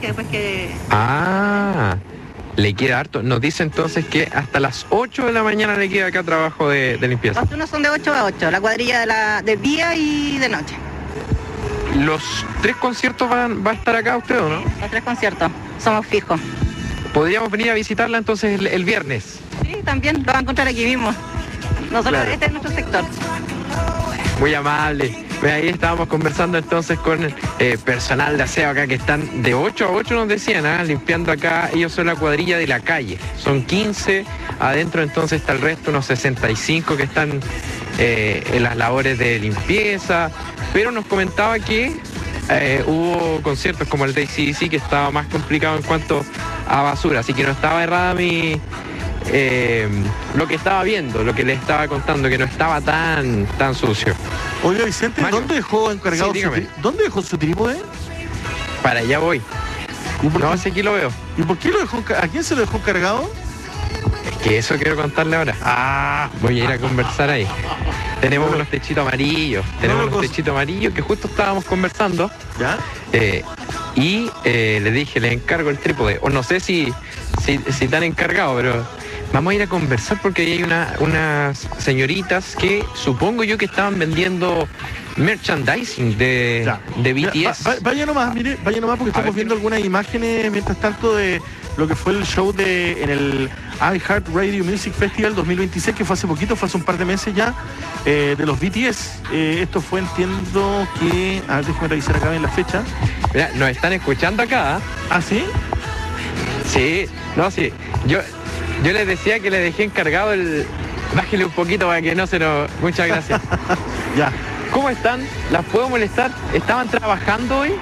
que después que... Ah, le queda harto. Nos dice entonces que hasta las 8 de la mañana le queda acá trabajo de limpieza. Los turnos son de 8 a 8, la cuadrilla de día y de noche. ¿Los 3 conciertos va a estar acá usted o no? Sí, los 3 conciertos, somos fijos. ¿Podríamos venir a visitarla entonces el viernes? Sí, también, lo van a encontrar aquí mismo. Nosotros, Claro. Este es nuestro sector. Muy amable. Ahí estábamos conversando entonces con personal de aseo acá que están de 8 a 8 nos decían, limpiando acá. Ellos son la cuadrilla de la calle. Son 15, adentro entonces está el resto, unos 65 que están en las labores de limpieza. Pero nos comentaba que hubo conciertos como el de AC/DC que estaba más complicado en cuanto a basura. Así que no estaba errada lo que estaba viendo, lo que le estaba contando, que no estaba tan sucio. Oiga, Vicente, Mario. ¿dónde dejó encargado Sí, dígame. ¿Dónde dejó su trípode? Para allá voy. ¿Y por, No, qué, si aquí lo veo. ¿Y por qué lo dejó? ¿A quién se lo dejó encargado? Es que eso quiero contarle ahora. Voy a ir a conversar ahí. Tenemos unos techitos amarillos. Que justo estábamos conversando. ¿Ya? Y le dije, le encargo el trípode. O no sé si te han encargado, pero vamos a ir a conversar porque ahí hay unas señoritas que supongo yo que estaban vendiendo merchandising de BTS. Vaya nomás, mire, vaya nomás porque estamos viendo algunas imágenes mientras tanto de lo que fue el show en el iHeartRadio Music Festival 2026, que fue hace poquito, fue hace un par de meses ya, de los BTS. Esto fue, entiendo que... A ver, déjame revisar acá en la fecha. Mira, nos están escuchando acá. ¿Ah, sí? Sí, no, sí. Yo les decía que le dejé encargado Bájele un poquito para que no se nos... Muchas gracias. Ya. ¿Cómo están? ¿Las puedo molestar? ¿Estaban trabajando hoy?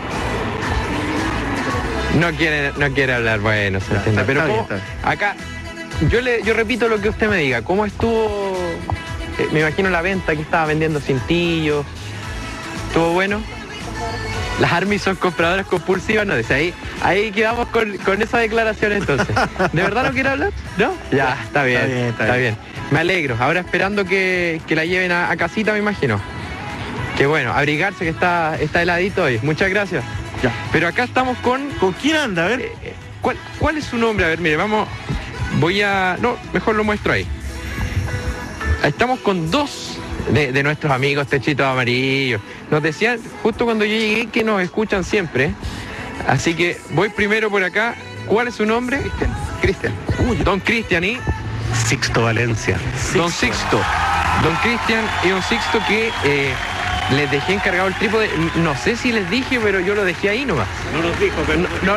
No quiere hablar, bueno, se entiende. Pero está ¿cómo? bien. Acá, yo repito lo que usted me diga. ¿Cómo estuvo? Me imagino la venta que estaba vendiendo cintillos. ¿Estuvo bueno? Las ARMY son compradoras compulsivas, no, dice ahí quedamos con esa declaración entonces. ¿De verdad no quiere hablar? ¿No? Ya, está bien. Está bien. Me alegro. Ahora esperando que la lleven a casita, me imagino. Que bueno, abrigarse que está heladito hoy. Muchas gracias. Ya. Pero acá estamos con... ¿Con quién anda? A ver. ¿Cuál es su nombre? A ver, mire, no, mejor lo muestro ahí. Estamos con dos de nuestros amigos Techitos Amarillos. Nos decían justo cuando yo llegué que nos escuchan siempre. Así que voy primero por acá. ¿Cuál es su nombre? Cristian. Don Cristian y... Sixto Valencia. Don Sixto. Don Cristian y Don Sixto que les dejé encargado el trípode. No sé si les dije, pero yo lo dejé ahí nomás. No nos dijo, pero... No.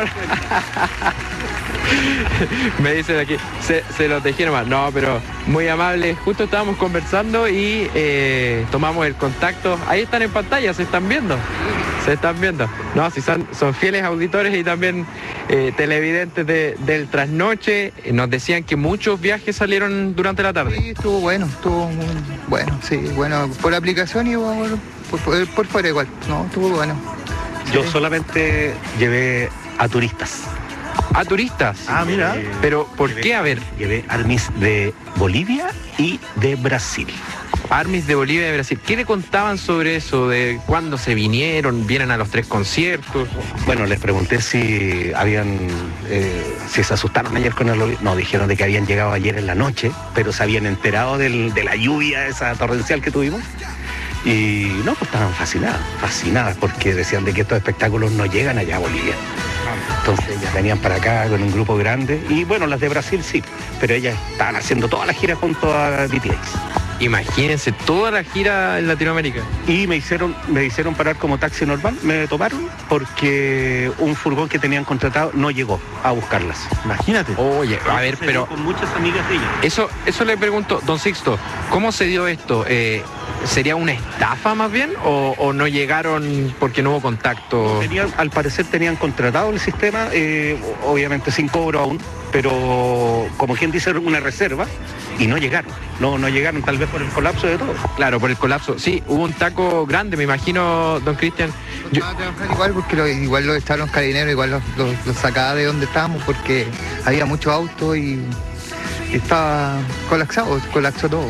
Me dicen aquí, se los dejé nomás. No, pero muy amable. Justo estábamos conversando y tomamos el contacto. Ahí están en pantalla, se están viendo. No, si son fieles auditores y también televidentes del trasnoche. Nos decían que muchos viajes salieron durante la tarde. Sí, estuvo muy bueno, sí, bueno, por la aplicación y por fuera igual, no, estuvo bueno. Yo solamente llevé a turistas. ¿A turistas? Ah, mira. Pero, ¿por qué? A ver. Llevé ARMYs de Bolivia y de Brasil. ARMYs de Bolivia y de Brasil. ¿Qué le contaban sobre eso? ¿De cuándo se vienen a los 3 conciertos? Bueno, les pregunté si si se asustaron ayer con el... No, dijeron de que habían llegado ayer en la noche, pero se habían enterado de la lluvia esa torrencial que tuvimos. Y no, pues estaban fascinadas, porque decían de que estos espectáculos no llegan allá a Bolivia. Entonces ellas venían para acá con un grupo grande. Y bueno, las de Brasil sí, pero ellas estaban haciendo toda la gira junto a BTS. Imagínense toda la gira en Latinoamérica. Y me hicieron parar como taxi normal, me tomaron porque un furgón que tenían contratado no llegó a buscarlas. Imagínate. Oye, a ver, pero... Con muchas amigas de ellas. Eso le pregunto, don Sixto, ¿cómo se dio esto? ¿Sería una estafa más bien o no llegaron porque no hubo contacto? Al parecer tenían contratado el sistema, obviamente sin cobro aún, pero como quien dice una reserva, y no llegaron. No llegaron, tal vez por el colapso de todo. Claro, por el colapso. Sí, hubo un taco grande, me imagino, don Cristian. Van a trabajar igual porque igual estaban los carabineros, igual los sacaba de donde estábamos porque había mucho auto y estaba colapsó todo.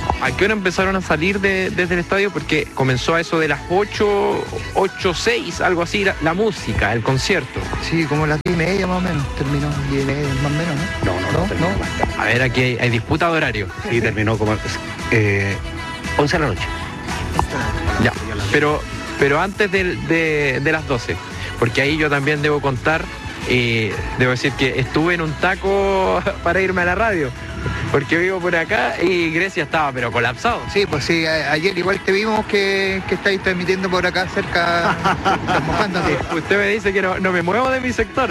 ¿A qué hora empezaron a salir desde el estadio? Porque comenzó a eso de las 8:06, algo así, la música, el concierto. Sí, como las 10:30 más o menos, terminó 10:30 más o menos, ¿no? No, terminó más tarde. A ver, aquí hay disputa de horario. Sí, terminó como 11 de la noche. Ya, pero antes de las 12, porque ahí yo también debo contar, debo decir que estuve en un taco para irme a la radio, porque vivo por acá y Grecia estaba pero colapsado. Sí, pues sí, ayer igual te vimos que estáis transmitiendo por acá cerca, mojándote. Usted me dice que no me muevo de mi sector.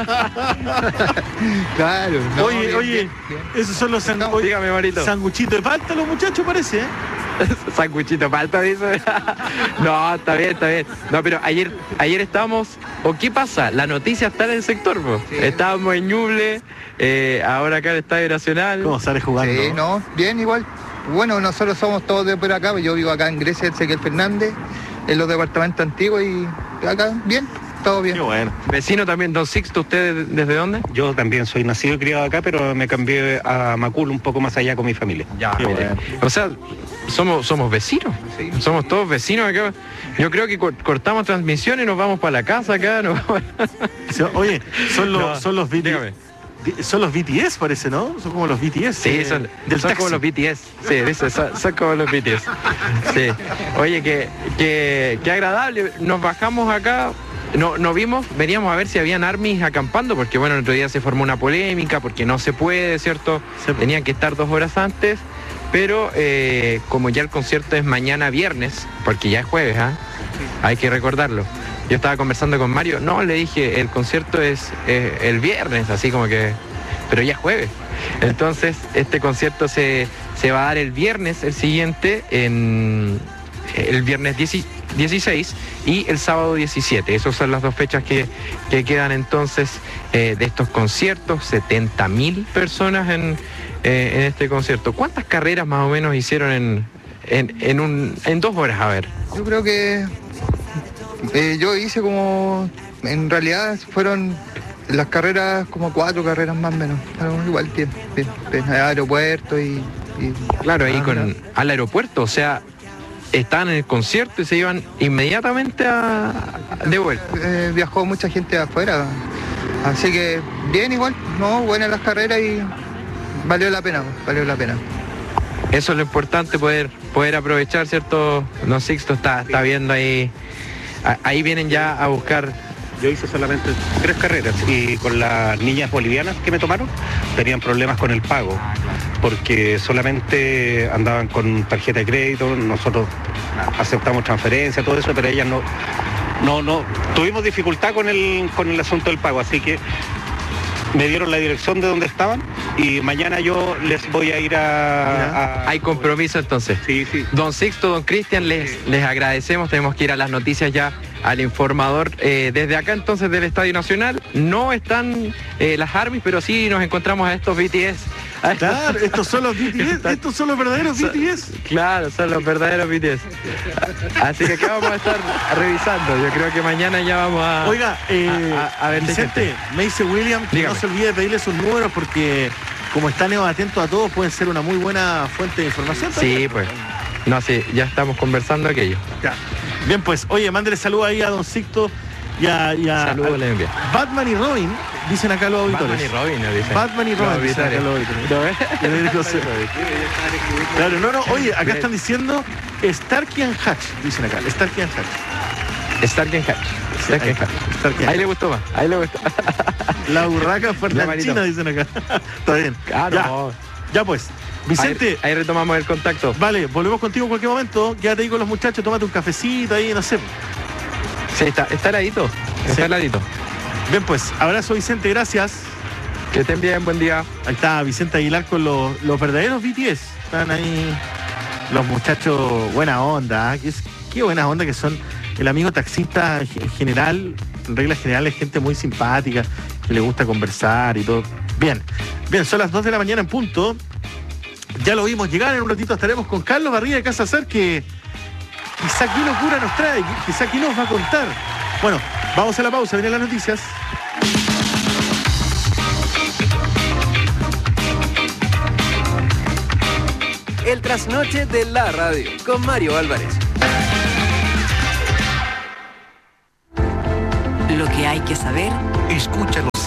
Claro. No, Oye, bien. esos son los Dígame, Marito. sanguchitos de palta, los muchachos, parece, ¿eh? Sanguchito palta, dice. No, está bien. No, pero ayer estábamos, ¿o qué pasa? La noticia está en el sector, po. Sí. Estábamos en Ñuble, ahora acá en el Estadio Nacional. ¿Cómo sale jugando? Sí, no, bien igual. Bueno, nosotros somos todos de por acá, yo vivo acá en Grecia, Ezequiel Fernández, en los departamentos antiguos y acá, bien, todo bien. Qué bueno. Vecino también, don Sixto, ¿usted desde dónde? Yo también soy nacido y criado acá, pero me cambié a Macul, un poco más allá con mi familia. Ya, Qué mire. bueno. O sea, somos vecinos. Sí. Somos todos vecinos acá. Yo creo que cortamos transmisión y nos vamos para la casa acá. Oye, son los BTS. Dígame. Son los BTS, parece, ¿no? Son como los BTS. Sí, son taxi. como los BTS. Sí, dice, son como los BTS. Sí. Oye, qué agradable. Nos bajamos acá. No vimos, veníamos a ver si habían armies acampando, porque bueno, el otro día se formó una polémica, porque no se puede, ¿cierto? Sí. Tenían que estar 2 horas antes, pero como ya el concierto es mañana viernes, porque ya es jueves, ¿ah? Hay que recordarlo. Yo estaba conversando con Mario, no, le dije, el concierto es el viernes, así como que, pero ya es jueves. Entonces, este concierto se va a dar el viernes, el siguiente, el viernes 16 y el sábado 17. Esas son las 2 fechas que quedan entonces de estos conciertos. 70.000 personas en este concierto. ¿Cuántas carreras más o menos hicieron en 2 horas? A ver. Yo creo que yo hice como, en realidad fueron las carreras como 4 carreras más o menos, pero igual tiempo, aeropuerto y Claro, ahí al aeropuerto, o sea, estaban en el concierto y se iban inmediatamente de vuelta. Viajó mucha gente de afuera, así que bien igual, no, buenas las carreras y valió la pena. Eso es lo importante, poder aprovechar, ¿cierto? Don Sixto está viendo ahí. Ahí vienen ya a buscar. Yo hice solamente 3 carreras y con las niñas bolivianas que me tomaron tenían problemas con el pago porque solamente andaban con tarjeta de crédito, nosotros aceptamos transferencia, todo eso, pero ellas no tuvimos dificultad con el asunto del pago, así que me dieron la dirección de donde estaban y mañana yo les voy a ir a... Hay compromiso entonces. Sí. Don Sixto, don Cristian, les agradecemos. Tenemos que ir a las noticias ya, al informador. Desde acá entonces del Estadio Nacional no están las armies, pero sí nos encontramos a estos BTS. Claro, estos son los BTS, estos son los verdaderos BTS. Claro, son los verdaderos BTS. Así que acá vamos a estar revisando. Yo creo que mañana ya vamos a... Oiga, a ver, Vicente, me dice William que Dígame. no se olvide de pedirle sus números porque como están atentos a todos pueden ser una muy buena fuente de información. Sí, pues. No, sí, ya estamos conversando aquello. Ya. Bien, pues, oye, mándale saludos ahí a don Sixto y a Saludos le envío. Batman y Robin, dicen acá los auditores. Batman y Robin, nos dicen. Batman y Robin, dicen acá los auditores. Claro, no, oye, acá están diciendo Starkey and Hatch, dicen acá, Starkey and Hatch. Stark and Hatch. Stark and Hatch. Starkey and Ahí le gustó más, ahí le gustó. La burraca Ya, Marito. China, dicen acá. Está bien. Ah, Ya, no. ya pues. Vicente, Ahí retomamos el contacto. vale, volvemos contigo en cualquier momento. Quédate ahí con los muchachos, tómate un cafecito ahí, no sé. Sí, está heladito. Está Sí. heladito. Bien, pues, abrazo Vicente, gracias. Que estén bien, buen día. Ahí está Vicente Aguilar con los verdaderos BTS. Están ahí los muchachos, buena onda, ¿eh? Qué buena onda que son. El amigo taxista en general, en reglas generales, gente muy simpática, que le gusta conversar y todo. Bien, son las 2 de la mañana en punto. Ya lo vimos llegar, en un ratito estaremos con Carlos Barriga de Casa Ser, que quizá qué locura nos trae, quizá qué nos va a contar. Bueno, vamos a la pausa, vienen las noticias. el trasnoche de la radio, con Mario Álvarez. Lo que hay que saber, escúchalo